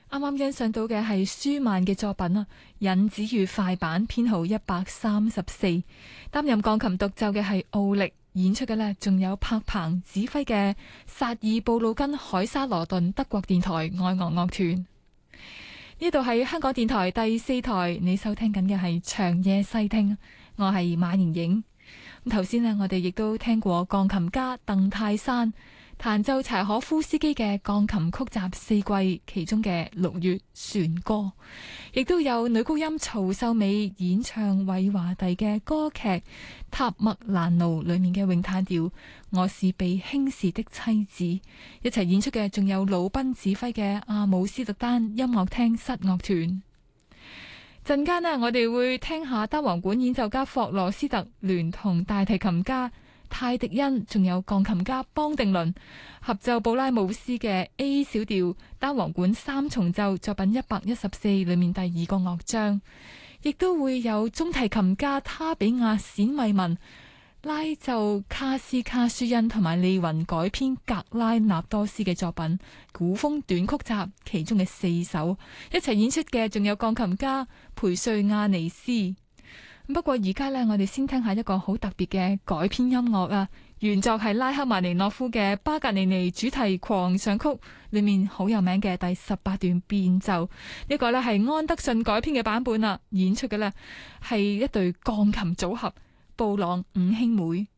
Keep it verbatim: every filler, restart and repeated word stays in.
啱啱欣賞到嘅係舒曼嘅作品啊，《引子與快板》編號一百三十四，擔任鋼琴獨奏嘅係奧力，演出嘅呢仲有柏鵬指揮嘅薩爾布魯根海沙羅頓德國電台愛樂樂團。呢度係香港電台第四台，你收聽緊嘅係長夜細聽，我係馬瑩瑩。咁頭先呢，我哋亦都聽過鋼琴家鄧泰山彈奏柴可夫斯基嘅鋼琴曲集四季其中嘅六月旋歌，亦都有女高音曹秀美演唱韋華第嘅歌劇《塔麥蘭奴》裏面嘅詠嘆調我是被輕視的妻子，一齊演出嘅仲有魯賓指揮嘅阿姆斯特丹音樂廳室樂團。陣間呢，我哋會聽下單簧管演奏家霍羅斯特聯同大提琴家泰迪恩，仲有鋼琴家邦定倫合奏布拉姆斯嘅 A 小調單簧管三重奏作品一百一十四裏面第二個樂章，亦都會有中提琴家他比亞冼慧文拉奏卡斯卡舒恩同埋利雲改編格拉納多斯嘅作品古風短曲集其中嘅四首，一齊演出嘅仲有鋼琴家培瑞亞尼斯。不過而家呢，我哋先聽下一個好特別嘅改編音樂啊！原作係拉赫曼尼諾夫嘅巴格尼尼主題狂想曲裏面好有名嘅第十八段變奏，呢個呢係安德遜改編嘅版本啊！演出嘅呢係一對鋼琴組合布朗五兄妹。